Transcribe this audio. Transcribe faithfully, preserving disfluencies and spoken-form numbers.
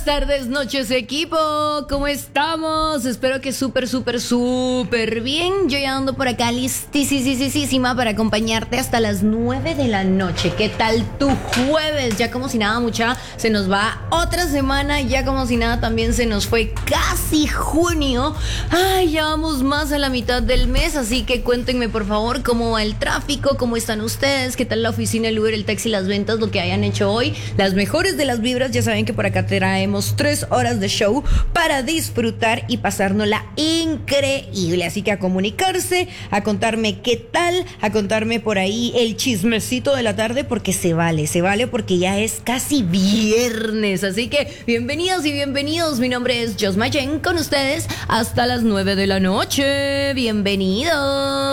tardes, noches, equipo. ¿Cómo estamos? Espero que súper, súper, súper bien. Yo ya ando por acá listísima para acompañarte hasta las nueve de la noche. ¿Qué tal tu jueves? Ya como si nada, mucha, se nos va otra semana. Ya como si nada, también se nos fue casi junio. Ay, ya vamos más a la mitad del mes. Así que cuéntenme, por favor, cómo va el tráfico, cómo están ustedes, qué tal la oficina, el Uber, el taxi, las ventas, lo que hayan hecho hoy. Las mejores de las vibras. Ya saben que por acá traemos tres horas de show para disfrutar y pasárnosla increíble. Así que a comunicarse, a contarme qué tal, a contarme por ahí el chismecito de la tarde, porque se vale, se vale, porque ya es casi viernes. Así que bienvenidas y bienvenidos. Mi nombre es Jos Mayen, con ustedes hasta las nueve de la noche. Bienvenidos.